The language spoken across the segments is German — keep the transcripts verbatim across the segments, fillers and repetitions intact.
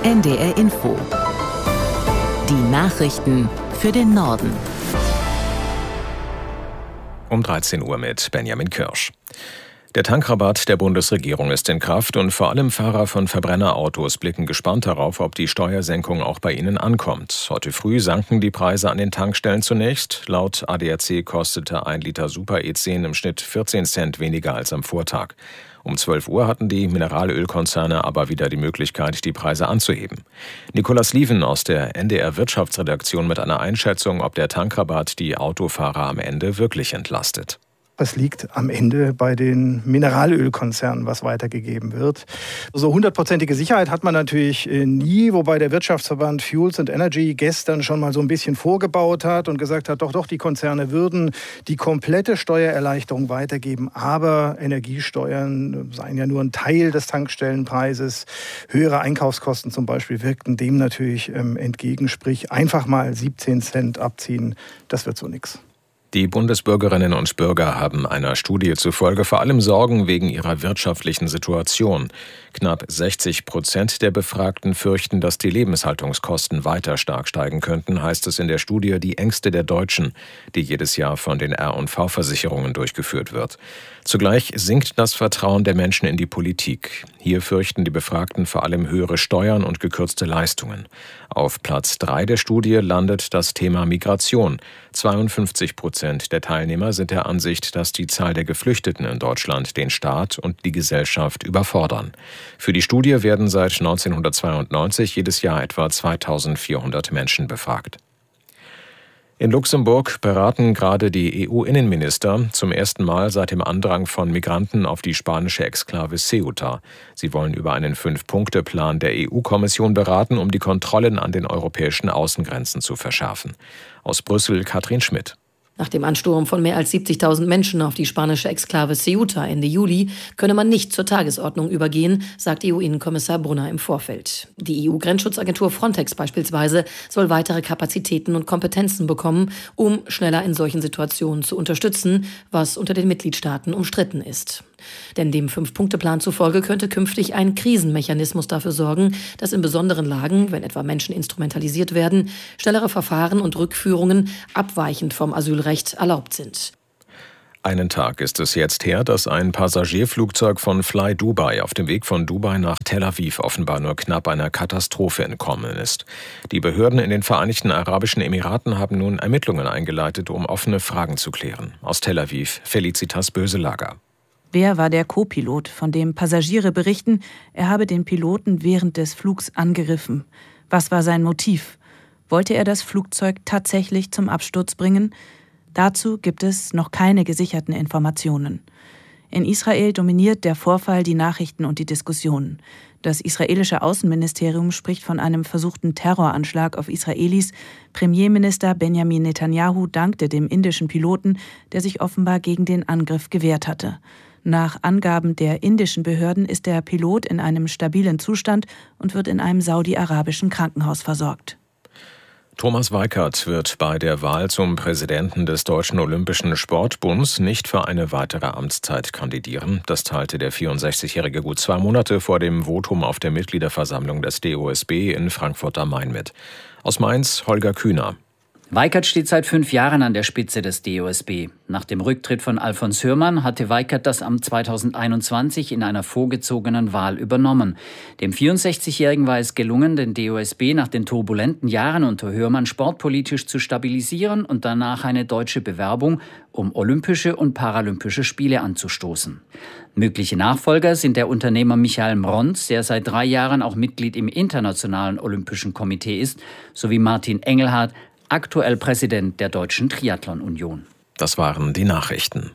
N D R Info. Die Nachrichten für den Norden. Um dreizehn Uhr mit Benjamin Kirsch. Der Tankrabatt der Bundesregierung ist in Kraft und vor allem Fahrer von Verbrennerautos blicken gespannt darauf, ob die Steuersenkung auch bei ihnen ankommt. Heute früh sanken die Preise an den Tankstellen zunächst. Laut A D A C kostete ein Liter Super E zehn im Schnitt vierzehn Cent weniger als am Vortag. Um zwölf Uhr hatten die Mineralölkonzerne aber wieder die Möglichkeit, die Preise anzuheben. Nicolas Lieven aus der N D R Wirtschaftsredaktion mit einer Einschätzung, ob der Tankrabatt die Autofahrer am Ende wirklich entlastet. Es liegt am Ende bei den Mineralölkonzernen, was weitergegeben wird. So hundertprozentige Sicherheit hat man natürlich nie, wobei der Wirtschaftsverband Fuels and Energy gestern schon mal so ein bisschen vorgebaut hat und gesagt hat, doch, doch, die Konzerne würden die komplette Steuererleichterung weitergeben, aber Energiesteuern seien ja nur ein Teil des Tankstellenpreises. Höhere Einkaufskosten zum Beispiel wirkten dem natürlich ähm, entgegen, sprich einfach mal siebzehn Cent abziehen, das wird so nix. Die Bundesbürgerinnen und Bürger haben einer Studie zufolge vor allem Sorgen wegen ihrer wirtschaftlichen Situation. Knapp sechzig Prozent der Befragten fürchten, dass die Lebenshaltungskosten weiter stark steigen könnten, heißt es in der Studie Die Ängste der Deutschen, die jedes Jahr von den R und V-Versicherungen durchgeführt wird. Zugleich sinkt das Vertrauen der Menschen in die Politik. Hier fürchten die Befragten vor allem höhere Steuern und gekürzte Leistungen. Auf Platz drei der Studie landet das Thema Migration. zweiundfünfzig Prozent der Teilnehmer sind der Ansicht, dass die Zahl der Geflüchteten in Deutschland den Staat und die Gesellschaft überfordern. Für die Studie werden seit neunzehnhundertzweiundneunzig jedes Jahr etwa zweitausendvierhundert Menschen befragt. In Luxemburg beraten gerade die E U-Innenminister zum ersten Mal seit dem Andrang von Migranten auf die spanische Exklave Ceuta. Sie wollen über einen Fünf-Punkte-Plan der E U-Kommission beraten, um die Kontrollen an den europäischen Außengrenzen zu verschärfen. Aus Brüssel Katrin Schmidt. Nach dem Ansturm von mehr als siebzigtausend Menschen auf die spanische Exklave Ceuta Ende Juli könne man nicht zur Tagesordnung übergehen, sagt E U-Innenkommissar Brunner im Vorfeld. Die E U-Grenzschutzagentur Frontex beispielsweise soll weitere Kapazitäten und Kompetenzen bekommen, um schneller in solchen Situationen zu unterstützen, was unter den Mitgliedstaaten umstritten ist. Denn dem Fünf-Punkte-Plan zufolge könnte künftig ein Krisenmechanismus dafür sorgen, dass in besonderen Lagen, wenn etwa Menschen instrumentalisiert werden, schnellere Verfahren und Rückführungen abweichend vom Asylrecht erlaubt sind. Einen Tag ist es jetzt her, dass ein Passagierflugzeug von Fly Dubai auf dem Weg von Dubai nach Tel Aviv offenbar nur knapp einer Katastrophe entkommen ist. Die Behörden in den Vereinigten Arabischen Emiraten haben nun Ermittlungen eingeleitet, um offene Fragen zu klären. Aus Tel Aviv, Felicitas Böselager. Wer war der Co-Pilot, von dem Passagiere berichten, er habe den Piloten während des Flugs angegriffen? Was war sein Motiv? Wollte er das Flugzeug tatsächlich zum Absturz bringen? Dazu gibt es noch keine gesicherten Informationen. In Israel dominiert der Vorfall die Nachrichten und die Diskussionen. Das israelische Außenministerium spricht von einem versuchten Terroranschlag auf Israelis. Premierminister Benjamin Netanyahu dankte dem indischen Piloten, der sich offenbar gegen den Angriff gewehrt hatte. Nach Angaben der indischen Behörden ist der Pilot in einem stabilen Zustand und wird in einem saudi-arabischen Krankenhaus versorgt. Thomas Weikert wird bei der Wahl zum Präsidenten des Deutschen Olympischen Sportbunds nicht für eine weitere Amtszeit kandidieren. Das teilte der vierundsechzigjährige gut zwei Monate vor dem Votum auf der Mitgliederversammlung des D O S B in Frankfurt am Main mit. Aus Mainz Holger Kühner. Weikert steht seit fünf Jahren an der Spitze des D O S B. Nach dem Rücktritt von Alfons Hürmann hatte Weikert das Amt zweitausendeinundzwanzig in einer vorgezogenen Wahl übernommen. Dem vierundsechzigjährigen war es gelungen, den D O S B nach den turbulenten Jahren unter Hürmann sportpolitisch zu stabilisieren und danach eine deutsche Bewerbung um Olympische und Paralympische Spiele anzustoßen. Mögliche Nachfolger sind der Unternehmer Michael Mronz, der seit drei Jahren auch Mitglied im Internationalen Olympischen Komitee ist, sowie Martin Engelhardt, aktuell Präsident der Deutschen Triathlon-Union. Das waren die Nachrichten.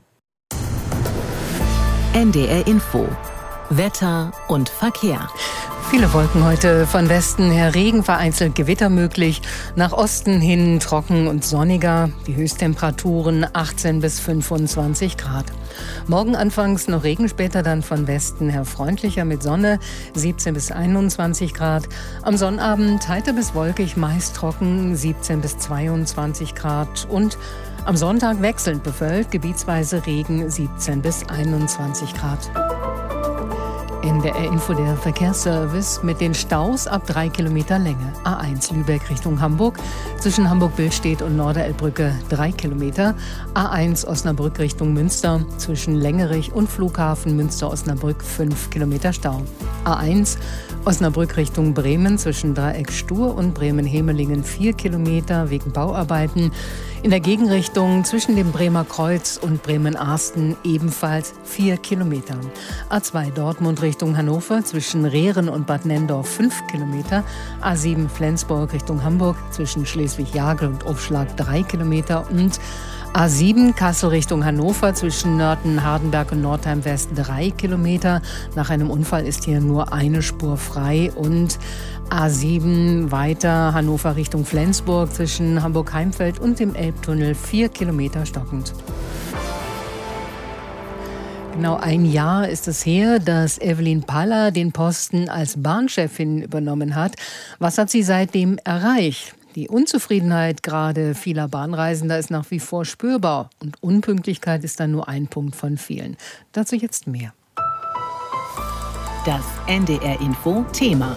N D R Info. Wetter und Verkehr. Viele Wolken heute, von Westen her Regen, vereinzelt Gewitter möglich. Nach Osten hin trocken und sonniger. Die Höchsttemperaturen achtzehn bis fünfundzwanzig Grad. Morgen anfangs noch Regen, später dann von Westen her freundlicher mit Sonne, siebzehn bis einundzwanzig Grad. Am Sonnabend heiter bis wolkig, meist trocken, siebzehn bis zweiundzwanzig Grad. Und am Sonntag wechselnd bewölkt, gebietsweise Regen, siebzehn bis einundzwanzig Grad. N D R-Info, der Verkehrsservice mit den Staus ab drei Kilometer Länge. A eins Lübeck Richtung Hamburg, zwischen Hamburg-Billstedt und Norderelbbrücke drei Kilometer. A eins Osnabrück Richtung Münster, zwischen Längerich und Flughafen Münster-Osnabrück fünf Kilometer Stau. A eins Osnabrück Richtung Bremen, zwischen Dreieck Stur und Bremen-Hemelingen vier Kilometer wegen Bauarbeiten. In der Gegenrichtung zwischen dem Bremer Kreuz und Bremen-Arsten ebenfalls vier Kilometer. A zwei Dortmund Richtung Hannover, zwischen Rehren und Bad Nenndorf fünf Kilometer. A sieben Flensburg Richtung Hamburg, zwischen Schleswig-Jagel und Aufschlag drei Kilometer. Und A sieben Kassel Richtung Hannover, zwischen Nörten, Hardenberg und Nordheim West drei Kilometer. Nach einem Unfall ist hier nur eine Spur frei. Und A sieben weiter Hannover Richtung Flensburg, zwischen Hamburg-Heimfeld und dem Elbtunnel vier Kilometer stockend. Genau ein Jahr ist es her, dass Evelyn Paller den Posten als Bahnchefin übernommen hat. Was hat sie seitdem erreicht? Die Unzufriedenheit gerade vieler Bahnreisender ist nach wie vor spürbar. Und Unpünktlichkeit ist dann nur ein Punkt von vielen. Dazu jetzt mehr. Das N D R-Info-Thema.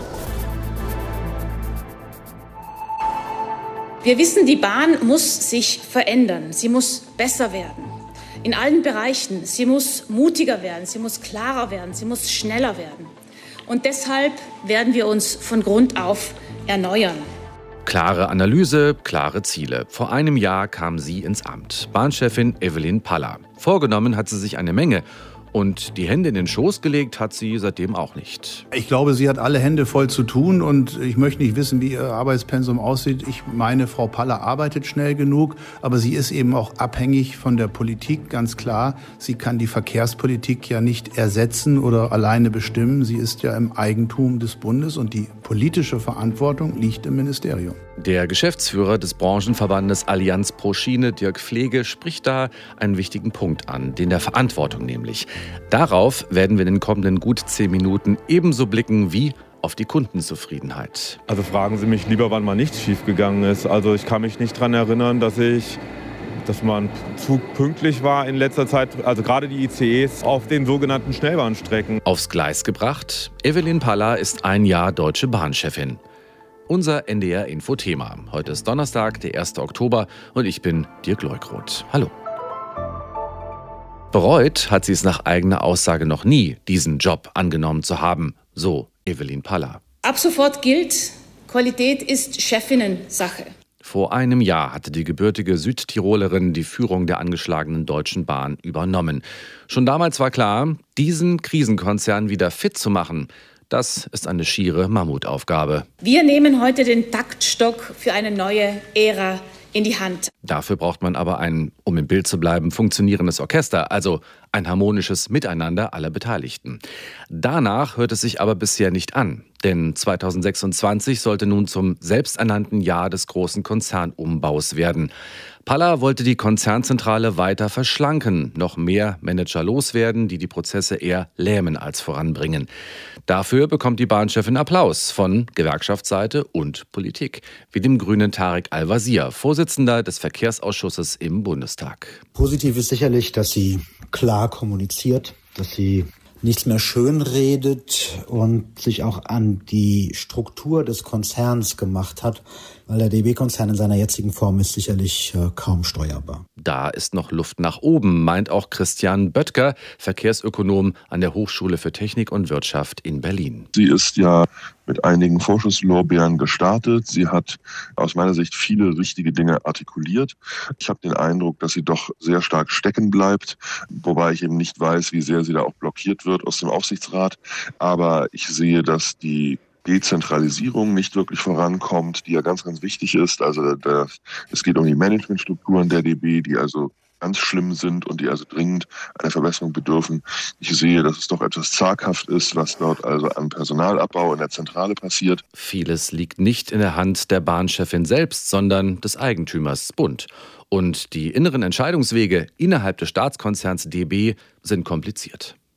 Wir wissen, die Bahn muss sich verändern. Sie muss besser werden. In allen Bereichen. Sie muss mutiger werden. Sie muss klarer werden. Sie muss schneller werden. Und deshalb werden wir uns von Grund auf erneuern. Klare Analyse, klare Ziele. Vor einem Jahr kam sie ins Amt. Bahnchefin Evelyn Paller. Vorgenommen hat sie sich eine Menge. Und die Hände in den Schoß gelegt hat sie seitdem auch nicht. Ich glaube, sie hat alle Hände voll zu tun und ich möchte nicht wissen, wie ihr Arbeitspensum aussieht. Ich meine, Frau Paller arbeitet schnell genug, aber sie ist eben auch abhängig von der Politik, ganz klar. Sie kann die Verkehrspolitik ja nicht ersetzen oder alleine bestimmen. Sie ist ja im Eigentum des Bundes und die politische Verantwortung liegt im Ministerium. Der Geschäftsführer des Branchenverbandes Allianz pro Schiene, Dirk Pflege, spricht da einen wichtigen Punkt an, den der Verantwortung nämlich. Darauf werden wir in den kommenden gut zehn Minuten ebenso blicken wie auf die Kundenzufriedenheit. Also fragen Sie mich lieber, wann mal nichts schiefgegangen ist. Also ich kann mich nicht daran erinnern, dass ich, dass man zu pünktlich war in letzter Zeit. Also gerade die I C Es auf den sogenannten Schnellbahnstrecken. Aufs Gleis gebracht, Evelyn Paller ist ein Jahr Deutsche Bahnchefin. Unser N D R-Info-Thema. Heute ist Donnerstag, der erste Oktober und ich bin Dirk Leukroth. Hallo. Bereut hat sie es nach eigener Aussage noch nie, diesen Job angenommen zu haben, so Evelyn Paller. Ab sofort gilt, Qualität ist Chefinnensache. Vor einem Jahr hatte die gebürtige Südtirolerin die Führung der angeschlagenen Deutschen Bahn übernommen. Schon damals war klar, diesen Krisenkonzern wieder fit zu machen, das ist eine schiere Mammutaufgabe. Wir nehmen heute den Taktstock für eine neue Ära in die Hand. Dafür braucht man aber ein, um im Bild zu bleiben, funktionierendes Orchester, also ein harmonisches Miteinander aller Beteiligten. Danach hört es sich aber bisher nicht an, denn zweitausendsechsundzwanzig sollte nun zum selbsternannten Jahr des großen Konzernumbaus werden. Paller wollte die Konzernzentrale weiter verschlanken, noch mehr Manager loswerden, die die Prozesse eher lähmen als voranbringen. Dafür bekommt die Bahnchefin Applaus von Gewerkschaftsseite und Politik, wie dem Grünen Tarek Al-Wazir, Vorsitzender des Verkehrsausschusses im Bundestag. Positiv ist sicherlich, dass sie klar kommuniziert, dass sie nichts mehr schönredet und sich auch an die Struktur des Konzerns gemacht hat, weil der D B-Konzern in seiner jetzigen Form ist sicherlich äh, kaum steuerbar. Da ist noch Luft nach oben, meint auch Christian Böttger, Verkehrsökonom an der Hochschule für Technik und Wirtschaft in Berlin. Sie ist ja mit einigen Vorschusslorbeeren gestartet. Sie hat aus meiner Sicht viele richtige Dinge artikuliert. Ich habe den Eindruck, dass sie doch sehr stark stecken bleibt, wobei ich eben nicht weiß, wie sehr sie da auch blockiert wird aus dem Aufsichtsrat. Aber ich sehe, dass die Dezentralisierung nicht wirklich vorankommt, die ja ganz, ganz wichtig ist. Also da, es geht um die Managementstrukturen der D B, die also ganz schlimm sind und die also dringend einer Verbesserung bedürfen. Ich sehe, dass es doch etwas zaghaft ist, was dort also an Personalabbau in der Zentrale passiert. Vieles liegt nicht in der Hand der Bahnchefin selbst, sondern des Eigentümers Bund. Und die inneren Entscheidungswege innerhalb des Staatskonzerns D B sind kompliziert.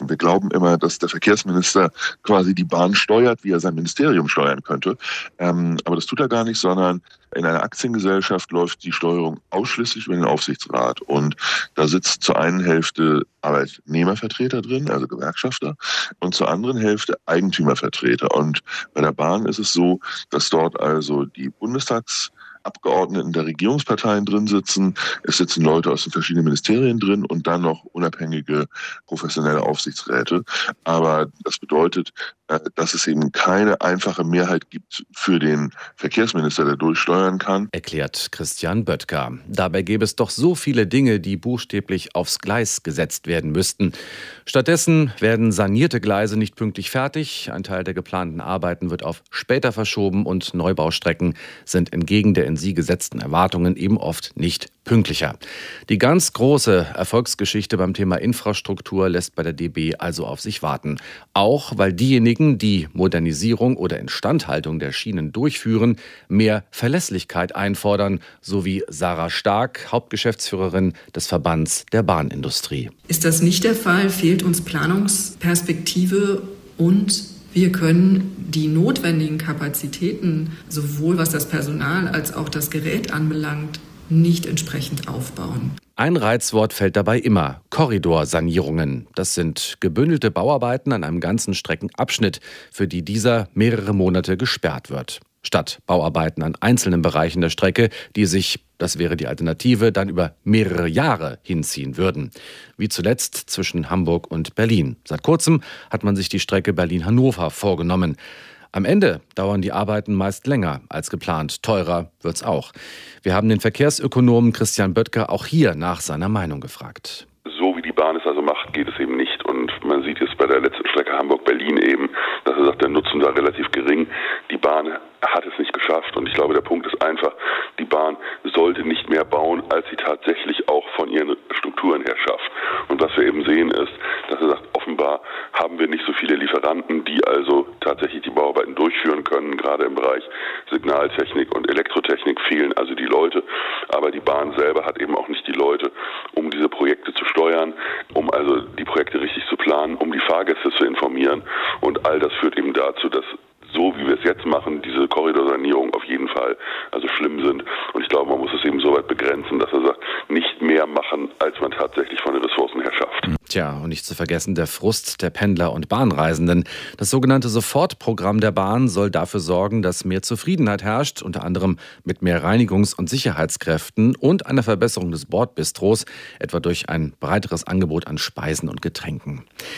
Wir glauben immer, dass der Verkehrsminister quasi die Bahn steuert, wie er sein Ministerium steuern könnte. Ähm, aber das tut er gar nicht, sondern in einer Aktiengesellschaft läuft die Steuerung ausschließlich über den Aufsichtsrat. Und da sitzt zur einen Hälfte Arbeitnehmervertreter drin, also Gewerkschafter, und zur anderen Hälfte Eigentümervertreter. Und bei der Bahn ist es so, dass dort also die Bundestags Abgeordneten der Regierungsparteien drin sitzen. Es sitzen Leute aus den verschiedenen Ministerien drin und dann noch unabhängige professionelle Aufsichtsräte. Aber das bedeutet, dass es eben keine einfache Mehrheit gibt für den Verkehrsminister, der durchsteuern kann. Erklärt Christian Böttger. Dabei gäbe es doch so viele Dinge, die buchstäblich aufs Gleis gesetzt werden müssten. Stattdessen werden sanierte Gleise nicht pünktlich fertig. Ein Teil der geplanten Arbeiten wird auf später verschoben und Neubaustrecken sind entgegen der in sie gesetzten Erwartungen eben oft nicht pünktlicher. Die ganz große Erfolgsgeschichte beim Thema Infrastruktur lässt bei der D B also auf sich warten. Auch weil diejenigen, die Modernisierung oder Instandhaltung der Schienen durchführen, mehr Verlässlichkeit einfordern, so wie Sarah Stark, Hauptgeschäftsführerin des Verbands der Bahnindustrie. Ist das nicht der Fall, fehlt uns Planungsperspektive und wir können die notwendigen Kapazitäten, sowohl was das Personal als auch das Gerät anbelangt, nicht entsprechend aufbauen. Ein Reizwort fällt dabei immer: Korridorsanierungen. Das sind gebündelte Bauarbeiten an einem ganzen Streckenabschnitt, für die dieser mehrere Monate gesperrt wird. Statt Bauarbeiten an einzelnen Bereichen der Strecke, die sich, das wäre die Alternative, dann über mehrere Jahre hinziehen würden. Wie zuletzt zwischen Hamburg und Berlin. Seit kurzem hat man sich die Strecke Berlin-Hannover vorgenommen. Am Ende dauern die Arbeiten meist länger als geplant. Teurer wird's auch. Wir haben den Verkehrsökonomen Christian Böttger auch hier nach seiner Meinung gefragt. So wie die Bahn es also macht, geht es eben nicht. Und man sieht es bei der letzten Strecke Hamburg-Berlin eben, dass er sagt, der Nutzen da relativ gering. Die Bahn hat es nicht geschafft. Und ich glaube, der Punkt ist einfach, die Bahn sollte nicht mehr bauen, als sie tatsächlich auch von ihren Strukturen her schafft. Und was wir eben sehen ist, dass er sagt, offenbar haben wir nicht so viele Lieferanten, die also tatsächlich die Bauarbeiten durchführen können. Gerade im Bereich Signaltechnik und Elektrotechnik fehlen also die Leute. Aber die Bahn selber hat eben auch nicht die Leute, um diese Projekte zu steuern, um also die Projekte richtig zu planen, um die Fahrgäste zu informieren. Und all das führt eben dazu, dass so wie wir es jetzt machen, diese Korridorsanierungen auf jeden Fall also schlimm sind. Und ich glaube, man muss es eben so weit begrenzen, dass er sagt, nicht mehr machen, als man tatsächlich von den Ressourcen her schafft. Tja, und nicht zu vergessen der Frust der Pendler und Bahnreisenden. Das sogenannte Sofortprogramm der Bahn soll dafür sorgen, dass mehr Zufriedenheit herrscht, unter anderem mit mehr Reinigungs- und Sicherheitskräften und einer Verbesserung des Bordbistros, etwa durch ein breiteres Angebot an Speisen und Getränken.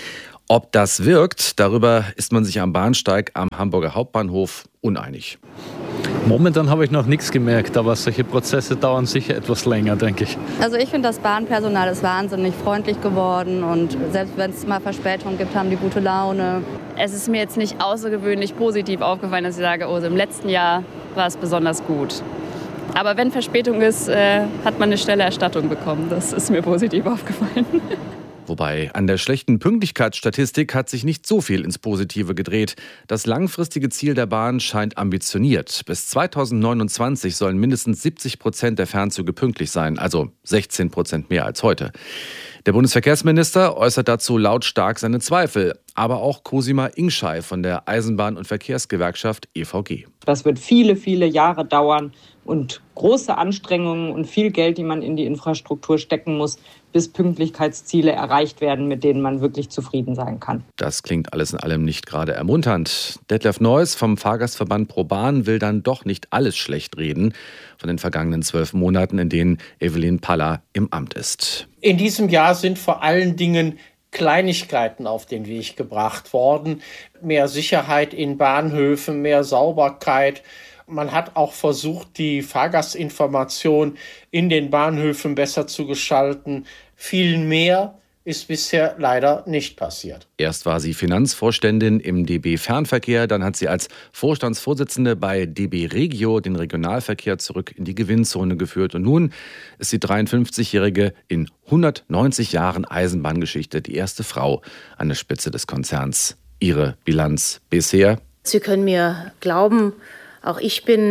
Ob das wirkt, darüber ist man sich am Bahnsteig am Hamburger Hauptbahnhof uneinig. Momentan habe ich noch nichts gemerkt, aber solche Prozesse dauern sicher etwas länger, denke ich. Also ich finde, das Bahnpersonal ist wahnsinnig freundlich geworden und selbst wenn es mal Verspätungen gibt, haben die gute Laune. Es ist mir jetzt nicht außergewöhnlich positiv aufgefallen, dass ich sage, oh, im letzten Jahr war es besonders gut. Aber wenn Verspätung ist, äh, hat man eine schnelle Erstattung bekommen. Das ist mir positiv aufgefallen. Wobei an der schlechten Pünktlichkeitsstatistik hat sich nicht so viel ins Positive gedreht. Das langfristige Ziel der Bahn scheint ambitioniert. Bis zweitausendneunundzwanzig sollen mindestens siebzig Prozent der Fernzüge pünktlich sein, also sechzehn Prozent mehr als heute. Der Bundesverkehrsminister äußert dazu lautstark seine Zweifel. Aber auch Cosima Ingschei von der Eisenbahn- und Verkehrsgewerkschaft E V G. Das wird viele, viele Jahre dauern und große Anstrengungen und viel Geld, die man in die Infrastruktur stecken muss, bis Pünktlichkeitsziele erreicht werden, mit denen man wirklich zufrieden sein kann. Das klingt alles in allem nicht gerade ermunternd. Detlef Neuss vom Fahrgastverband ProBahn will dann doch nicht alles schlecht reden von den vergangenen zwölf Monaten, in denen Evelyn Paller im Amt ist. In diesem Jahr sind vor allen Dingen Kleinigkeiten auf den Weg gebracht worden. Mehr Sicherheit in Bahnhöfen, mehr Sauberkeit. Man hat auch versucht, die Fahrgastinformation in den Bahnhöfen besser zu gestalten. Viel mehr ist bisher leider nicht passiert. Erst war sie Finanzvorständin im D B Fernverkehr, dann hat sie als Vorstandsvorsitzende bei D B Regio den Regionalverkehr zurück in die Gewinnzone geführt. Und nun ist die dreiundfünfzigjährige in hundertneunzig Jahren Eisenbahngeschichte die erste Frau an der Spitze des Konzerns. Ihre Bilanz bisher? Sie können mir glauben, auch ich bin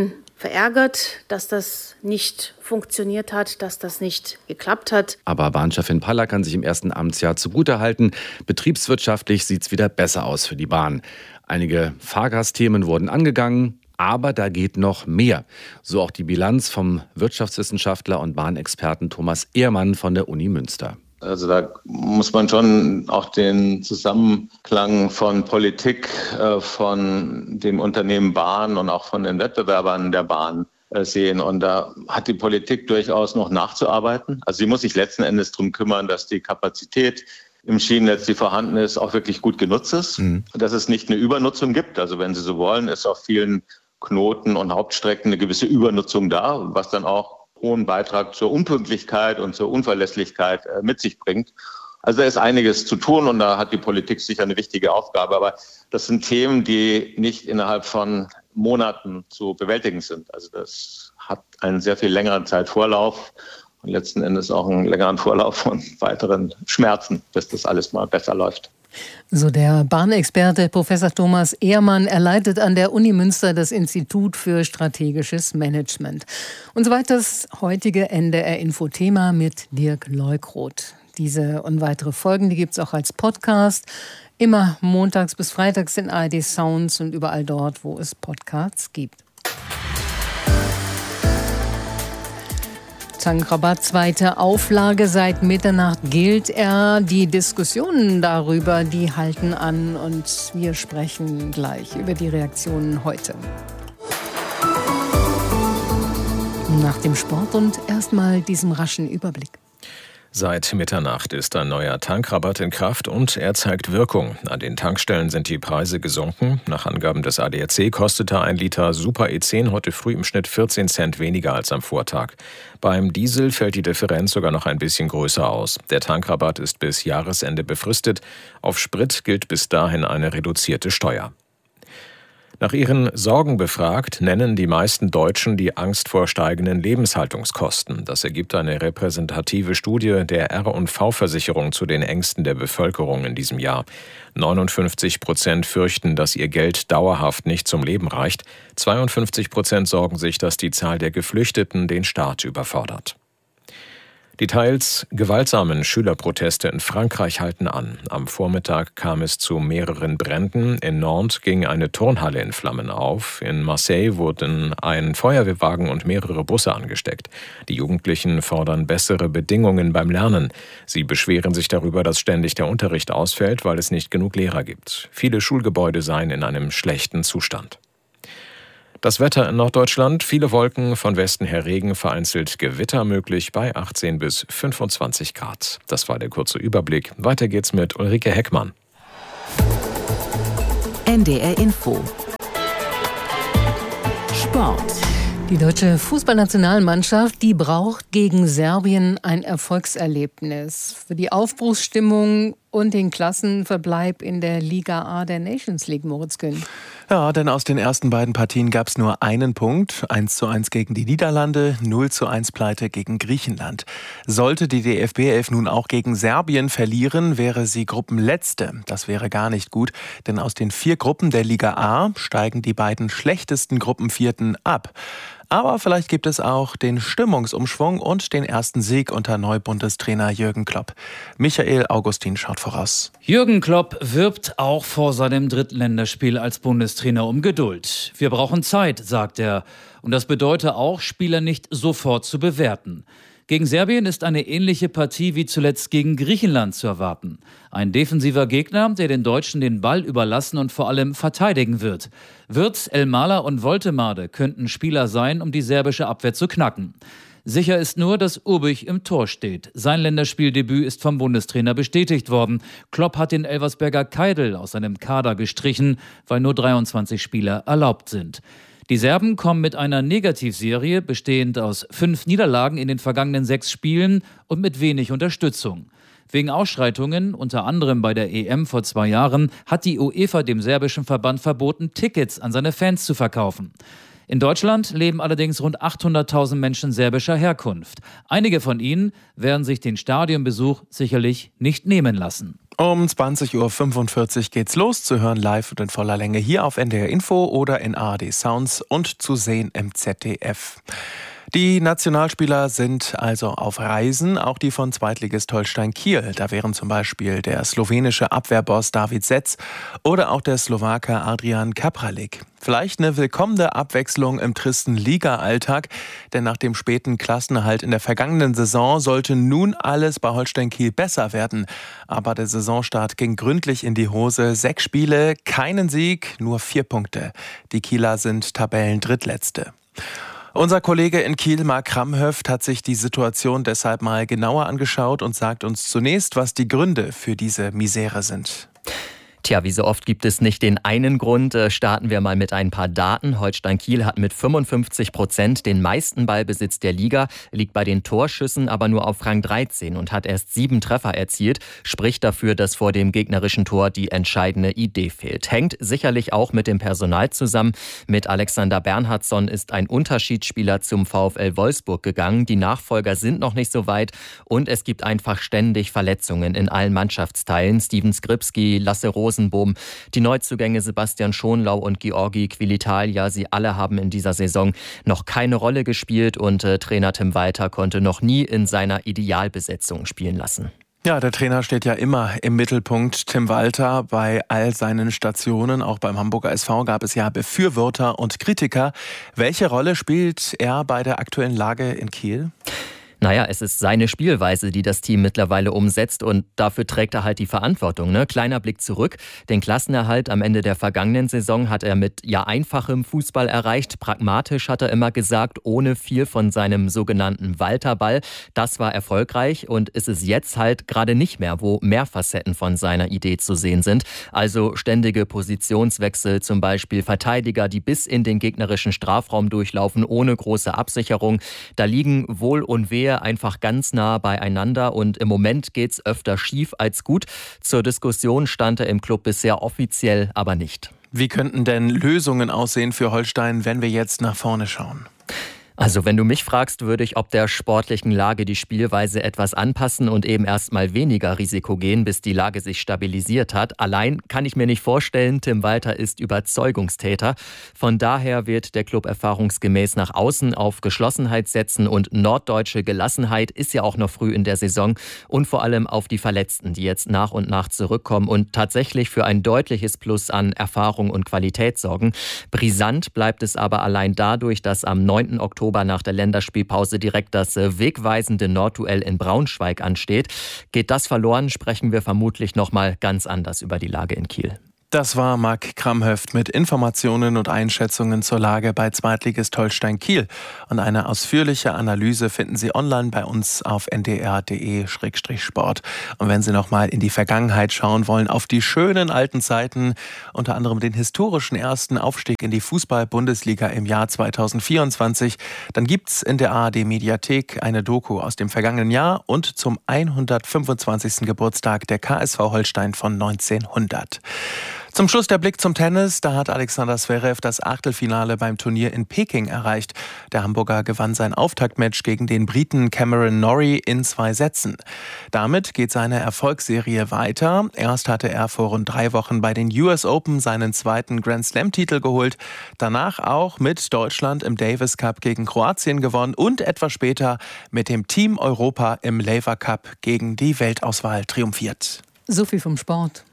verärgert, dass das nicht funktioniert hat, dass das nicht geklappt hat. Aber Bahnchefin Palla kann sich im ersten Amtsjahr zugutehalten. Betriebswirtschaftlich sieht es wieder besser aus für die Bahn. Einige Fahrgastthemen wurden angegangen, aber da geht noch mehr. So auch die Bilanz vom Wirtschaftswissenschaftler und Bahnexperten Thomas Ehrmann von der Uni Münster. Also da muss man schon auch den Zusammenklang von Politik, von dem Unternehmen Bahn und auch von den Wettbewerbern der Bahn sehen. Und da hat die Politik durchaus noch nachzuarbeiten. Also sie muss sich letzten Endes darum kümmern, dass die Kapazität im Schienennetz, die vorhanden ist, auch wirklich gut genutzt ist. Mhm. Dass es nicht eine Übernutzung gibt. Also wenn Sie so wollen, ist auf vielen Knoten und Hauptstrecken eine gewisse Übernutzung da, was dann auch hohen Beitrag zur Unpünktlichkeit und zur Unverlässlichkeit mit sich bringt. Also da ist einiges zu tun und da hat die Politik sicher eine wichtige Aufgabe. Aber das sind Themen, die nicht innerhalb von Monaten zu bewältigen sind. Also das hat einen sehr viel längeren Zeitvorlauf und letzten Endes auch einen längeren Vorlauf von weiteren Schmerzen, bis das alles mal besser läuft. So der Bahnexperte Professor Thomas Ehrmann. Er leitet an der Uni Münster das Institut für strategisches Management. Und soweit das heutige N D R-Info-Thema mit Dirk Leukroth. Diese und weitere Folgen, die gibt es auch als Podcast. Immer montags bis freitags in A R D Sounds und überall dort, wo es Podcasts gibt. Tankrabatt, zweite Auflage. Seit Mitternacht gilt er. Die Diskussionen darüber, die halten an. Und wir sprechen gleich über die Reaktionen heute. Nach dem Sport und erstmal diesem raschen Überblick. Seit Mitternacht ist ein neuer Tankrabatt in Kraft und er zeigt Wirkung. An den Tankstellen sind die Preise gesunken. Nach Angaben des A D A C kostete ein Liter Super E zehn heute früh im Schnitt vierzehn Cent weniger als am Vortag. Beim Diesel fällt die Differenz sogar noch ein bisschen größer aus. Der Tankrabatt ist bis Jahresende befristet. Auf Sprit gilt bis dahin eine reduzierte Steuer. Nach ihren Sorgen befragt, nennen die meisten Deutschen die Angst vor steigenden Lebenshaltungskosten. Das ergibt eine repräsentative Studie der R und V-Versicherung zu den Ängsten der Bevölkerung in diesem Jahr. neunundfünfzig Prozent fürchten, dass ihr Geld dauerhaft nicht zum Leben reicht. zweiundfünfzig Prozent sorgen sich, dass die Zahl der Geflüchteten den Staat überfordert. Die teils gewaltsamen Schülerproteste in Frankreich halten an. Am Vormittag kam es zu mehreren Bränden. In Nantes ging eine Turnhalle in Flammen auf. In Marseille wurden ein Feuerwehrwagen und mehrere Busse angesteckt. Die Jugendlichen fordern bessere Bedingungen beim Lernen. Sie beschweren sich darüber, dass ständig der Unterricht ausfällt, weil es nicht genug Lehrer gibt. Viele Schulgebäude seien in einem schlechten Zustand. Das Wetter in Norddeutschland, viele Wolken, von Westen her Regen, vereinzelt Gewitter möglich bei achtzehn bis fünfundzwanzig Grad. Das war der kurze Überblick. Weiter geht's mit Ulrike Heckmann. N D R Info. Sport. Die deutsche Fußballnationalmannschaft, die braucht gegen Serbien ein Erfolgserlebnis. Für die Aufbruchsstimmung und den Klassenverbleib in der Liga A der Nations League, Moritz Kühn. Ja, denn aus den ersten beiden Partien gab es nur einen Punkt. eins zu eins gegen die Niederlande, null zu eins Pleite gegen Griechenland. Sollte die D F B elf nun auch gegen Serbien verlieren, wäre sie Gruppenletzte. Das wäre gar nicht gut, denn aus den vier Gruppen der Liga A steigen die beiden schlechtesten Gruppenvierten ab. Aber vielleicht gibt es auch den Stimmungsumschwung und den ersten Sieg unter Neubundestrainer Jürgen Klopp. Michael Augustin schaut voraus. Jürgen Klopp wirbt auch vor seinem Drittländerspiel als Bundestrainer um Geduld. Wir brauchen Zeit, sagt er. Und das bedeutet auch, Spieler nicht sofort zu bewerten. Gegen Serbien ist eine ähnliche Partie wie zuletzt gegen Griechenland zu erwarten. Ein defensiver Gegner, der den Deutschen den Ball überlassen und vor allem verteidigen wird. Wirtz, Elmaler und Woltemade könnten Spieler sein, um die serbische Abwehr zu knacken. Sicher ist nur, dass Urbich im Tor steht. Sein Länderspieldebüt ist vom Bundestrainer bestätigt worden. Klopp hat den Elversberger Keidl aus seinem Kader gestrichen, weil nur dreiundzwanzig Spieler erlaubt sind. Die Serben kommen mit einer Negativserie, bestehend aus fünf Niederlagen in den vergangenen sechs Spielen und mit wenig Unterstützung. Wegen Ausschreitungen, unter anderem bei der E M vor zwei Jahren, hat die UEFA dem serbischen Verband verboten, Tickets an seine Fans zu verkaufen. In Deutschland leben allerdings rund achthunderttausend Menschen serbischer Herkunft. Einige von ihnen werden sich den Stadionbesuch sicherlich nicht nehmen lassen. Um zwanzig Uhr fünfundvierzig geht's los, zu hören live und in voller Länge hier auf N D R Info oder in A R D Sounds und zu sehen im Z D F. Die Nationalspieler sind also auf Reisen, auch die von Zweitligist Holstein Kiel. Da wären zum Beispiel der slowenische Abwehrboss David Setz oder auch der Slowake Adrian Kapralík. Vielleicht eine willkommene Abwechslung im tristen Liga-Alltag, denn nach dem späten Klassenerhalt in der vergangenen Saison sollte nun alles bei Holstein Kiel besser werden. Aber der Saisonstart ging gründlich in die Hose. Sechs Spiele, keinen Sieg, nur vier Punkte. Die Kieler sind Tabellendrittletzte. Unser Kollege in Kiel, Marc Kramhöft, hat sich die Situation deshalb mal genauer angeschaut und sagt uns zunächst, was die Gründe für diese Misere sind. Tja, wie so oft gibt es nicht den einen Grund. Starten wir mal mit ein paar Daten. Holstein Kiel hat mit fünfundfünfzig Prozent den meisten Ballbesitz der Liga, liegt bei den Torschüssen aber nur auf Rang dreizehn und hat erst sieben Treffer erzielt. Spricht dafür, dass vor dem gegnerischen Tor die entscheidende Idee fehlt. Hängt sicherlich auch mit dem Personal zusammen. Mit Alexander Bernhardsson ist ein Unterschiedsspieler zum VfL Wolfsburg gegangen. Die Nachfolger sind noch nicht so weit und es gibt einfach ständig Verletzungen in allen Mannschaftsteilen. Steven Skripski, Lasse Rosenbohm, die Neuzugänge Sebastian Schonlau und Georgi Quilitalia, sie alle haben in dieser Saison noch keine Rolle gespielt und äh, Trainer Tim Walter konnte noch nie in seiner Idealbesetzung spielen lassen. Ja, der Trainer steht ja immer im Mittelpunkt. Tim Walter, bei all seinen Stationen, auch beim Hamburger S V, gab es ja Befürworter und Kritiker. Welche Rolle spielt er bei der aktuellen Lage in Kiel? Naja, es ist seine Spielweise, die das Team mittlerweile umsetzt und dafür trägt er halt die Verantwortung. Ne? Kleiner Blick zurück. Den Klassenerhalt am Ende der vergangenen Saison hat er mit ja einfachem Fußball erreicht. Pragmatisch hat er immer gesagt, ohne viel von seinem sogenannten Walterball. Das war erfolgreich und ist es jetzt halt gerade nicht mehr, wo mehr Facetten von seiner Idee zu sehen sind. Also ständige Positionswechsel, zum Beispiel Verteidiger, die bis in den gegnerischen Strafraum durchlaufen, ohne große Absicherung. Da liegen Wohl und Wehe einfach ganz nah beieinander und im Moment geht's öfter schief als gut. Zur Diskussion stand er im Club bisher offiziell aber nicht. Wie könnten denn Lösungen aussehen für Holstein, wenn wir jetzt nach vorne schauen? Also wenn du mich fragst, würde ich ob der sportlichen Lage die Spielweise etwas anpassen und eben erstmal weniger Risiko gehen, bis die Lage sich stabilisiert hat. Allein kann ich mir nicht vorstellen, Tim Walter ist Überzeugungstäter. Von daher wird der Club erfahrungsgemäß nach außen auf Geschlossenheit setzen und norddeutsche Gelassenheit ist ja auch noch früh in der Saison und vor allem auf die Verletzten, die jetzt nach und nach zurückkommen und tatsächlich für ein deutliches Plus an Erfahrung und Qualität sorgen. Brisant bleibt es aber allein dadurch, dass am neunten Oktober nach der Länderspielpause direkt das wegweisende Nordduell in Braunschweig ansteht. Geht das verloren, sprechen wir vermutlich noch mal ganz anders über die Lage in Kiel. Das war Marc Kramhöft mit Informationen und Einschätzungen zur Lage bei Zweitligist Holstein Kiel. Und eine ausführliche Analyse finden Sie online bei uns auf n d r punkt d e Schrägstrich sport. Und wenn Sie noch mal in die Vergangenheit schauen wollen, auf die schönen alten Zeiten, unter anderem den historischen ersten Aufstieg in die Fußball-Bundesliga im Jahr zweitausendvierundzwanzig, dann gibt's in der A R D-Mediathek eine Doku aus dem vergangenen Jahr und zum hundertfünfundzwanzigsten Geburtstag der K S V Holstein von neunzehnhundert. Zum Schluss der Blick zum Tennis. Da hat Alexander Zverev das Achtelfinale beim Turnier in Peking erreicht. Der Hamburger gewann sein Auftaktmatch gegen den Briten Cameron Norrie in zwei Sätzen. Damit geht seine Erfolgsserie weiter. Erst hatte er vor rund drei Wochen bei den U S Open seinen zweiten Grand Slam-Titel geholt. Danach auch mit Deutschland im Davis Cup gegen Kroatien gewonnen und etwas später mit dem Team Europa im Laver Cup gegen die Weltauswahl triumphiert. So viel vom Sport.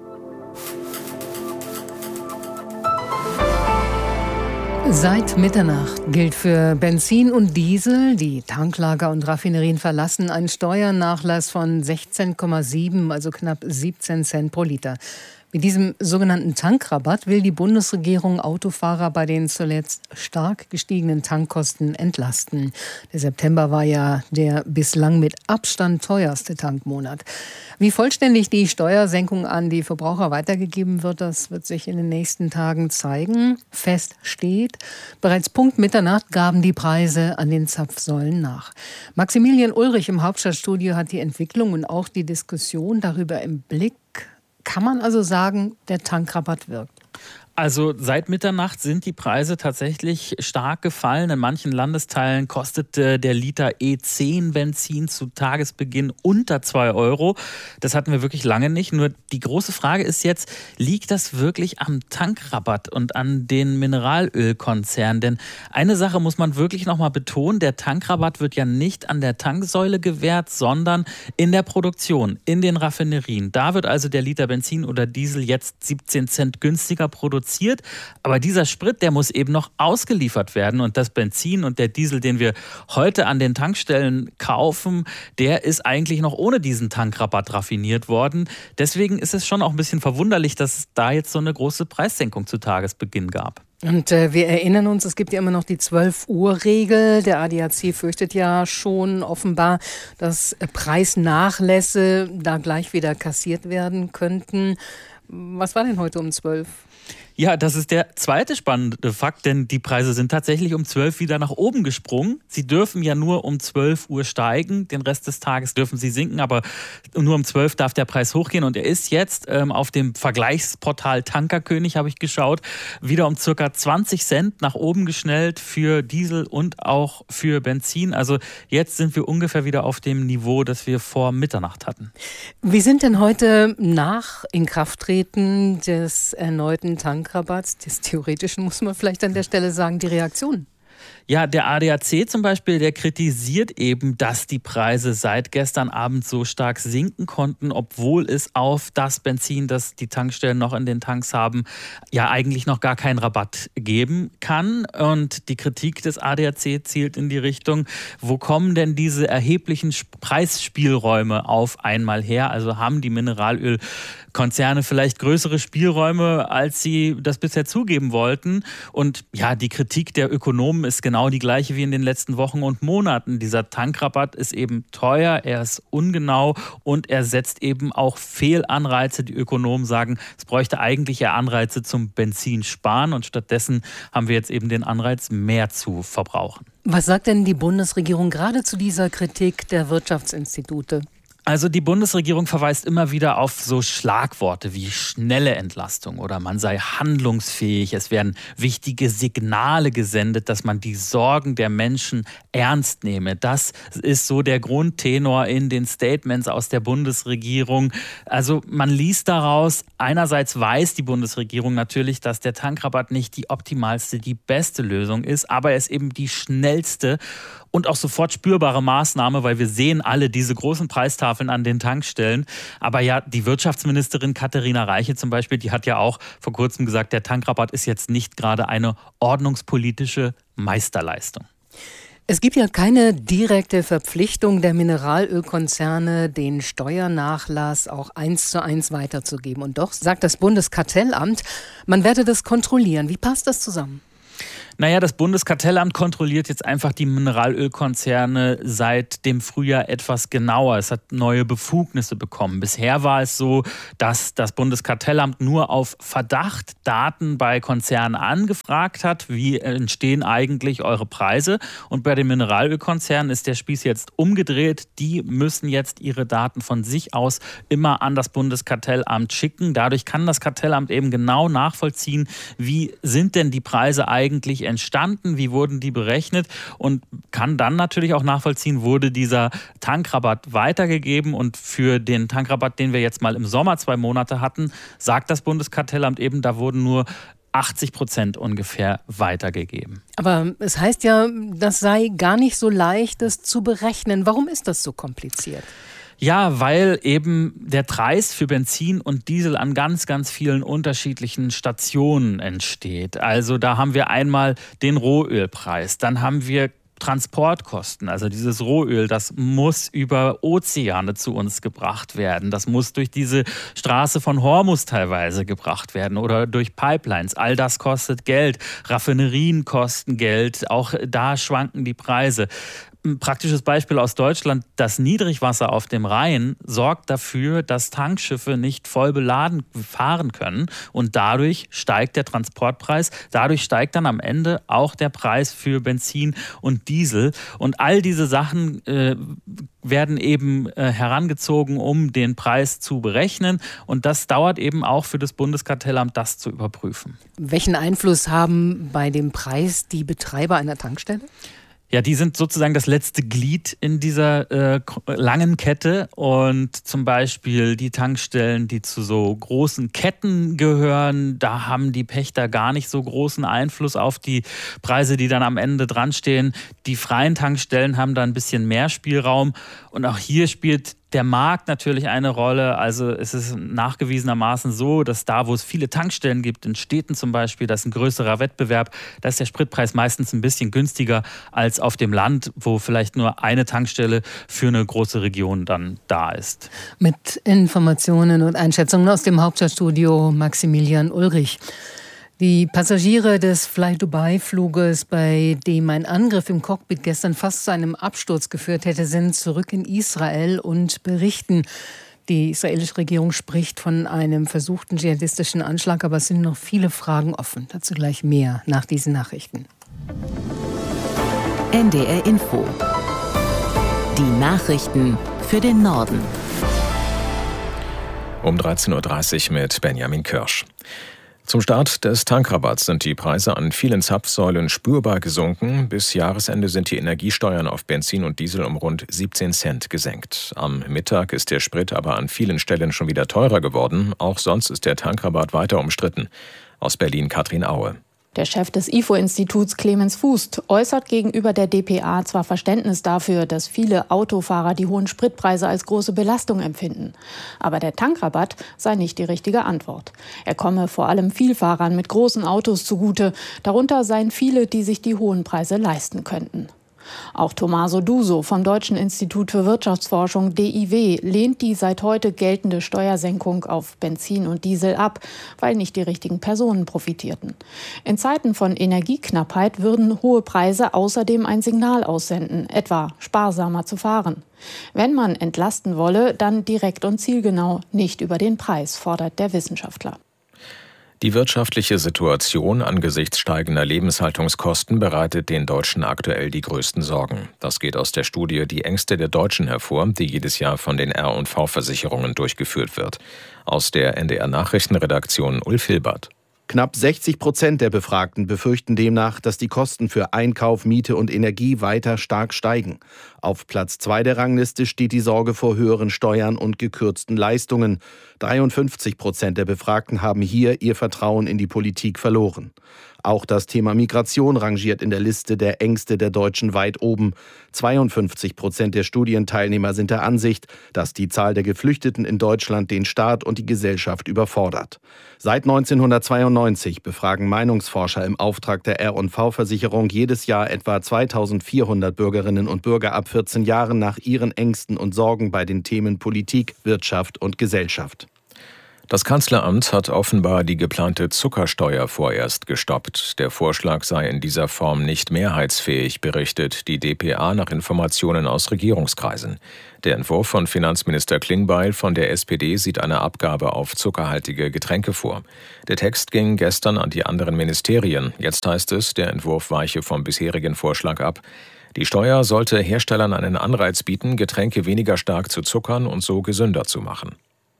Seit Mitternacht gilt für Benzin und Diesel, die Tanklager und Raffinerien verlassen, ein Steuernachlass von sechzehn Komma sieben, also knapp siebzehn Cent pro Liter. Mit diesem sogenannten Tankrabatt will die Bundesregierung Autofahrer bei den zuletzt stark gestiegenen Tankkosten entlasten. Der September war ja der bislang mit Abstand teuerste Tankmonat. Wie vollständig die Steuersenkung an die Verbraucher weitergegeben wird, das wird sich in den nächsten Tagen zeigen. Fest steht, bereits Punkt Mitternacht gaben die Preise an den Zapfsäulen nach. Maximilian Ulrich im Hauptstadtstudio hat die Entwicklung und auch die Diskussion darüber im Blick. Kann man also sagen, der Tankrabatt wirkt? Also seit Mitternacht sind die Preise tatsächlich stark gefallen. In manchen Landesteilen kostete der Liter E zehn Benzin zu Tagesbeginn unter zwei Euro. Das hatten wir wirklich lange nicht. Nur die große Frage ist jetzt, liegt das wirklich am Tankrabatt und an den Mineralölkonzernen? Denn eine Sache muss man wirklich noch mal betonen, der Tankrabatt wird ja nicht an der Tanksäule gewährt, sondern in der Produktion, in den Raffinerien. Da wird also der Liter Benzin oder Diesel jetzt siebzehn Cent günstiger produziert. Aber dieser Sprit, der muss eben noch ausgeliefert werden. Und das Benzin und der Diesel, den wir heute an den Tankstellen kaufen, der ist eigentlich noch ohne diesen Tankrabatt raffiniert worden. Deswegen ist es schon auch ein bisschen verwunderlich, dass es da jetzt so eine große Preissenkung zu Tagesbeginn gab. Und äh, wir erinnern uns, es gibt ja immer noch die zwölf Uhr Regel. Der A D A C fürchtet ja schon offenbar, dass Preisnachlässe da gleich wieder kassiert werden könnten. Was war denn heute um zwölf? Ja, das ist der zweite spannende Fakt, denn die Preise sind tatsächlich um zwölf wieder nach oben gesprungen. Sie dürfen ja nur um zwölf Uhr steigen, den Rest des Tages dürfen sie sinken, aber nur um zwölf darf der Preis hochgehen. Und er ist jetzt ähm, auf dem Vergleichsportal Tankerkönig, habe ich geschaut, wieder um circa zwanzig Cent nach oben geschnellt für Diesel und auch für Benzin. Also jetzt sind wir ungefähr wieder auf dem Niveau, das wir vor Mitternacht hatten. Wie sind denn heute nach Inkrafttreten des erneuten Tankrabatts, des theoretischen, muss man vielleicht an der Stelle sagen, die Reaktionen? Ja, der A D A C zum Beispiel, der kritisiert eben, dass die Preise seit gestern Abend so stark sinken konnten, obwohl es auf das Benzin, das die Tankstellen noch in den Tanks haben, ja eigentlich noch gar keinen Rabatt geben kann. Und die Kritik des A D A C zielt in die Richtung, wo kommen denn diese erheblichen Preisspielräume auf einmal her? Also haben die Mineralölkonzerne vielleicht größere Spielräume, als sie das bisher zugeben wollten? Und ja, die Kritik der Ökonomen ist genau die gleiche wie in den letzten Wochen und Monaten. Dieser Tankrabatt ist eben teuer, er ist ungenau und er setzt eben auch Fehlanreize. Die Ökonomen sagen, es bräuchte eigentlich eher Anreize zum Benzinsparen und stattdessen haben wir jetzt eben den Anreiz, mehr zu verbrauchen. Was sagt denn die Bundesregierung gerade zu dieser Kritik der Wirtschaftsinstitute? Also die Bundesregierung verweist immer wieder auf so Schlagworte wie schnelle Entlastung oder man sei handlungsfähig. Es werden wichtige Signale gesendet, dass man die Sorgen der Menschen ernst nehme. Das ist so der Grundtenor in den Statements aus der Bundesregierung. Also man liest daraus, einerseits weiß die Bundesregierung natürlich, dass der Tankrabatt nicht die optimalste, die beste Lösung ist, aber er ist eben die schnellste und auch sofort spürbare Maßnahme, weil wir sehen alle diese großen Preistafeln an den Tankstellen. Aber ja, die Wirtschaftsministerin Katharina Reiche zum Beispiel, die hat ja auch vor kurzem gesagt, der Tankrabatt ist jetzt nicht gerade eine ordnungspolitische Meisterleistung. Es gibt ja keine direkte Verpflichtung der Mineralölkonzerne, den Steuernachlass auch eins zu eins weiterzugeben. Und doch sagt das Bundeskartellamt, man werde das kontrollieren. Wie passt das zusammen? Naja, das Bundeskartellamt kontrolliert jetzt einfach die Mineralölkonzerne seit dem Frühjahr etwas genauer. Es hat neue Befugnisse bekommen. Bisher war es so, dass das Bundeskartellamt nur auf Verdacht Daten bei Konzernen angefragt hat. Wie entstehen eigentlich eure Preise? Und bei den Mineralölkonzernen ist der Spieß jetzt umgedreht. Die müssen jetzt ihre Daten von sich aus immer an das Bundeskartellamt schicken. Dadurch kann das Kartellamt eben genau nachvollziehen, wie sind denn die Preise eigentlich entstanden, wie wurden die berechnet und kann dann natürlich auch nachvollziehen, wurde dieser Tankrabatt weitergegeben und für den Tankrabatt, den wir jetzt mal im Sommer zwei Monate hatten, sagt das Bundeskartellamt eben, da wurden nur achtzig Prozent ungefähr weitergegeben. Aber es heißt ja, das sei gar nicht so leicht, das zu berechnen. Warum ist das so kompliziert? Ja, weil eben der Preis für Benzin und Diesel an ganz, ganz vielen unterschiedlichen Stationen entsteht. Also da haben wir einmal den Rohölpreis, dann haben wir Transportkosten, also dieses Rohöl, das muss über Ozeane zu uns gebracht werden. Das muss durch diese Straße von Hormuz teilweise gebracht werden oder durch Pipelines. All das kostet Geld. Raffinerien kosten Geld. Auch da schwanken die Preise. Ein praktisches Beispiel aus Deutschland: Das Niedrigwasser auf dem Rhein sorgt dafür, dass Tankschiffe nicht voll beladen fahren können. Und dadurch steigt der Transportpreis. Dadurch steigt dann am Ende auch der Preis für Benzin und Diesel. Und all diese Sachen äh, werden eben äh, herangezogen, um den Preis zu berechnen. Und das dauert eben auch für das Bundeskartellamt, das zu überprüfen. Welchen Einfluss haben bei dem Preis die Betreiber einer Tankstelle? Ja, die sind sozusagen das letzte Glied in dieser äh, langen Kette, und zum Beispiel die Tankstellen, die zu so großen Ketten gehören, da haben die Pächter gar nicht so großen Einfluss auf die Preise, die dann am Ende dran stehen. Die freien Tankstellen haben da ein bisschen mehr Spielraum, und auch hier spielt der Markt natürlich eine Rolle. Also es ist nachgewiesenermaßen so, dass da, wo es viele Tankstellen gibt, in Städten zum Beispiel, das ist ein größerer Wettbewerb, da ist der Spritpreis meistens ein bisschen günstiger als auf dem Land, wo vielleicht nur eine Tankstelle für eine große Region dann da ist. Mit Informationen und Einschätzungen aus dem Hauptstadtstudio Maximilian Ulrich. Die Passagiere des Fly-Dubai-Fluges, bei dem ein Angriff im Cockpit gestern fast zu einem Absturz geführt hätte, sind zurück in Israel und berichten. Die israelische Regierung spricht von einem versuchten dschihadistischen Anschlag, aber es sind noch viele Fragen offen. Dazu gleich mehr nach diesen Nachrichten. N D R Info. Die Nachrichten für den Norden. Um dreizehn Uhr dreißig mit Benjamin Kirsch. Zum Start des Tankrabatts sind die Preise an vielen Zapfsäulen spürbar gesunken. Bis Jahresende sind die Energiesteuern auf Benzin und Diesel um rund siebzehn Cent gesenkt. Am Mittag ist der Sprit aber an vielen Stellen schon wieder teurer geworden. Auch sonst ist der Tankrabatt weiter umstritten. Aus Berlin Katrin Aue. Der Chef des I F O-Instituts Clemens Fußt äußert gegenüber der D P A zwar Verständnis dafür, dass viele Autofahrer die hohen Spritpreise als große Belastung empfinden. Aber der Tankrabatt sei nicht die richtige Antwort. Er komme vor allem Vielfahrern mit großen Autos zugute. Darunter seien viele, die sich die hohen Preise leisten könnten. Auch Tommaso Duso vom Deutschen Institut für Wirtschaftsforschung D I W lehnt die seit heute geltende Steuersenkung auf Benzin und Diesel ab, weil nicht die richtigen Personen profitierten. In Zeiten von Energieknappheit würden hohe Preise außerdem ein Signal aussenden, etwa sparsamer zu fahren. Wenn man entlasten wolle, dann direkt und zielgenau, nicht über den Preis, fordert der Wissenschaftler. Die wirtschaftliche Situation angesichts steigender Lebenshaltungskosten bereitet den Deutschen aktuell die größten Sorgen. Das geht aus der Studie Die Ängste der Deutschen hervor, die jedes Jahr von den R und V-Versicherungen durchgeführt wird. Aus der N D R-Nachrichtenredaktion Ulf Hilbert. Knapp sechzig Prozent der Befragten befürchten demnach, dass die Kosten für Einkauf, Miete und Energie weiter stark steigen. Auf Platz zwei der Rangliste steht die Sorge vor höheren Steuern und gekürzten Leistungen. dreiundfünfzig Prozent der Befragten haben hier ihr Vertrauen in die Politik verloren. Auch das Thema Migration rangiert in der Liste der Ängste der Deutschen weit oben. zweiundfünfzig Prozent der Studienteilnehmer sind der Ansicht, dass die Zahl der Geflüchteten in Deutschland den Staat und die Gesellschaft überfordert. Seit neunzehnhundertzweiundneunzig befragen Meinungsforscher im Auftrag der R und V-Versicherung jedes Jahr etwa zweitausendvierhundert Bürgerinnen und Bürger ab vierzehn Jahren nach ihren Ängsten und Sorgen bei den Themen Politik, Wirtschaft und Gesellschaft. Das Kanzleramt hat offenbar die geplante Zuckersteuer vorerst gestoppt. Der Vorschlag sei in dieser Form nicht mehrheitsfähig, berichtet die D P A nach Informationen aus Regierungskreisen. Der Entwurf von Finanzminister Klingbeil von der S P D sieht eine Abgabe auf zuckerhaltige Getränke vor. Der Text ging gestern an die anderen Ministerien. Jetzt heißt es, der Entwurf weiche vom bisherigen Vorschlag ab. Die Steuer sollte Herstellern einen Anreiz bieten, Getränke weniger stark zu zuckern und so gesünder zu machen.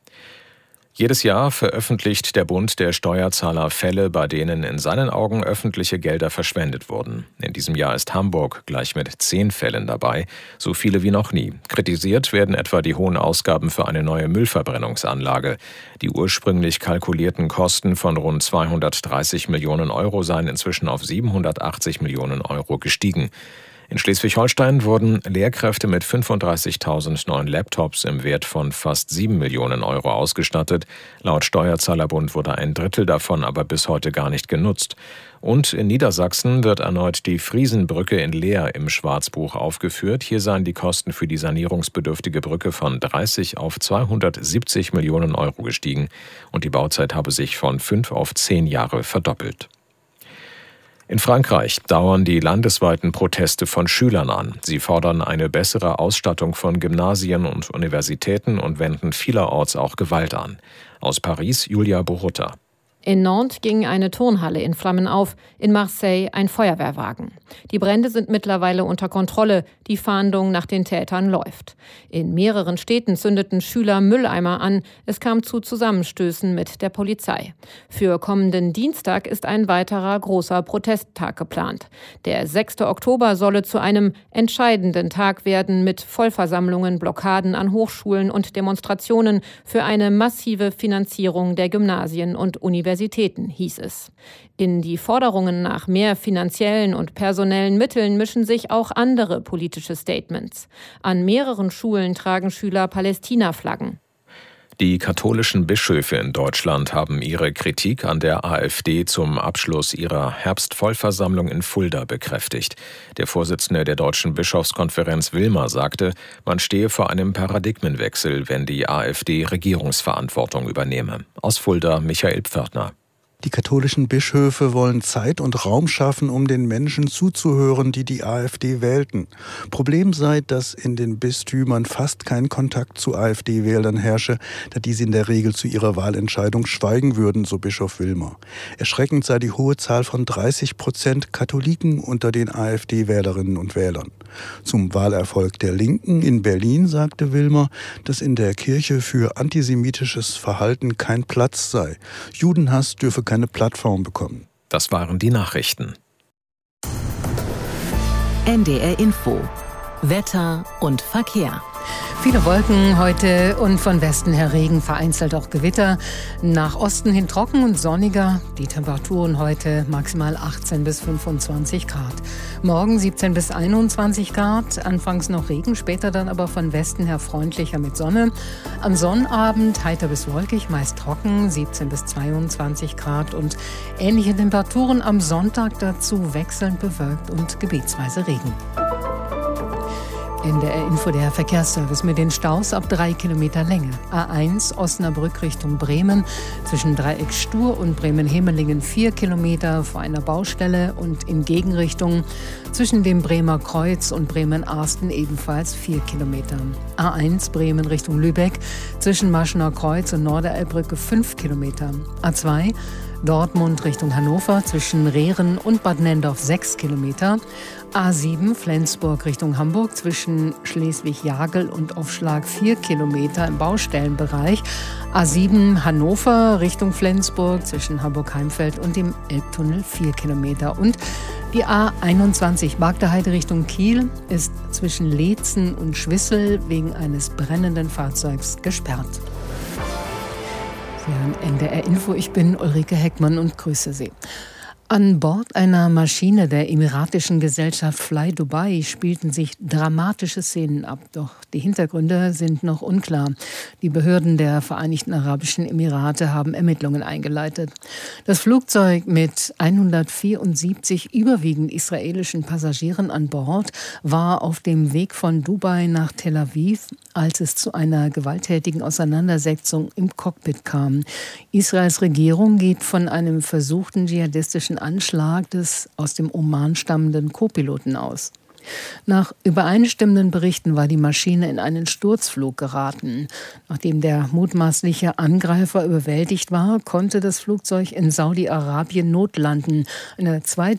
Jedes Jahr veröffentlicht der Bund der Steuerzahler Fälle, bei denen in seinen Augen öffentliche Gelder verschwendet wurden. In diesem Jahr ist Hamburg gleich mit zehn Fällen dabei, so viele wie noch nie. Kritisiert werden etwa die hohen Ausgaben für eine neue Müllverbrennungsanlage. Die ursprünglich kalkulierten Kosten von rund zweihundertdreißig Millionen Euro seien inzwischen auf siebenhundertachtzig Millionen Euro gestiegen. In Schleswig-Holstein wurden Lehrkräfte mit fünfunddreißigtausend neuen Laptops im Wert von fast sieben Millionen Euro ausgestattet. Laut Steuerzahlerbund wurde ein Drittel davon aber bis heute gar nicht genutzt. Und in Niedersachsen wird erneut die Friesenbrücke in Leer im Schwarzbuch aufgeführt. Hier seien die Kosten für die sanierungsbedürftige Brücke von dreißig auf zweihundertsiebzig Millionen Euro gestiegen und die Bauzeit habe sich von fünf auf zehn Jahre verdoppelt. In Frankreich dauern die landesweiten Proteste von Schülern an. Sie fordern eine bessere Ausstattung von Gymnasien und Universitäten und wenden vielerorts auch Gewalt an. Aus Paris Julia Borutta. In Nantes ging eine Turnhalle in Flammen auf, in Marseille ein Feuerwehrwagen. Die Brände sind mittlerweile unter Kontrolle, die Fahndung nach den Tätern läuft. In mehreren Städten zündeten Schüler Mülleimer an, es kam zu Zusammenstößen mit der Polizei. Für kommenden Dienstag ist ein weiterer großer Protesttag geplant. Der sechster Oktober solle zu einem entscheidenden Tag werden mit Vollversammlungen, Blockaden an Hochschulen und Demonstrationen für eine massive Finanzierung der Gymnasien und Universitäten. Universitäten, hieß es. In die Forderungen nach mehr finanziellen und personellen Mitteln mischen sich auch andere politische Statements. An mehreren Schulen tragen Schüler Palästina-Flaggen. Die katholischen Bischöfe in Deutschland haben ihre Kritik an der AfD zum Abschluss ihrer Herbstvollversammlung in Fulda bekräftigt. Der Vorsitzende der Deutschen Bischofskonferenz Wilmer sagte, man stehe vor einem Paradigmenwechsel, wenn die AfD Regierungsverantwortung übernehme. Aus Fulda Michael Pförtner. Die katholischen Bischöfe wollen Zeit und Raum schaffen, um den Menschen zuzuhören, die die AfD wählten. Problem sei, dass in den Bistümern fast kein Kontakt zu AfD-Wählern herrsche, da diese in der Regel zu ihrer Wahlentscheidung schweigen würden, so Bischof Wilmer. Erschreckend sei die hohe Zahl von dreißig Prozent Katholiken unter den AfD-Wählerinnen und Wählern. Zum Wahlerfolg der Linken in Berlin sagte Wilmer, dass in der Kirche für antisemitisches Verhalten kein Platz sei. Judenhass dürfe keine Plattform bekommen. Das waren die Nachrichten. N D R Info. Wetter und Verkehr. Viele Wolken heute und von Westen her Regen, vereinzelt auch Gewitter. Nach Osten hin trocken und sonniger. Die Temperaturen heute maximal achtzehn bis fünfundzwanzig Grad. Morgen siebzehn bis einundzwanzig Grad. Anfangs noch Regen, später dann aber von Westen her freundlicher mit Sonne. Am Sonnabend heiter bis wolkig, meist trocken, siebzehn bis zweiundzwanzig Grad. Und ähnliche Temperaturen am Sonntag, dazu wechselnd bewölkt und gebietsweise Regen. N D R Info, der Verkehrsservice mit den Staus ab drei Kilometer Länge. A eins Osnabrück Richtung Bremen, zwischen Dreieck Stur und Bremen-Hemelingen vier Kilometer vor einer Baustelle und in Gegenrichtung zwischen dem Bremer Kreuz und Bremen-Arsten ebenfalls vier Kilometer. A eins Bremen Richtung Lübeck, zwischen Maschener Kreuz und Norderelbbrücke fünf Kilometer. A zwei Dortmund Richtung Hannover, zwischen Rehren und Bad Nendorf sechs Kilometer. A sieben Flensburg Richtung Hamburg, zwischen Schleswig-Jagel und Aufschlag vier Kilometer im Baustellenbereich. A sieben Hannover Richtung Flensburg, zwischen Hamburg-Heimfeld und dem Elbtunnel vier Kilometer. Und die A einundzwanzig Magdeheide Richtung Kiel ist zwischen Leetzen und Schwissel wegen eines brennenden Fahrzeugs gesperrt. Sie hören N D R Info, ich bin Ulrike Heckmann und grüße Sie. An Bord einer Maschine der emiratischen Gesellschaft Fly Dubai spielten sich dramatische Szenen ab. Doch die Hintergründe sind noch unklar. Die Behörden der Vereinigten Arabischen Emirate haben Ermittlungen eingeleitet. Das Flugzeug mit hundertvierundsiebzig überwiegend israelischen Passagieren an Bord war auf dem Weg von Dubai nach Tel Aviv, als es zu einer gewalttätigen Auseinandersetzung im Cockpit kam. Israels Regierung geht von einem versuchten dschihadistischen Anschlag des aus dem Oman stammenden Co-Piloten aus. Nach übereinstimmenden Berichten war die Maschine in einen Sturzflug geraten. Nachdem der mutmaßliche Angreifer überwältigt war, konnte das Flugzeug in Saudi-Arabien notlanden. Eine zweite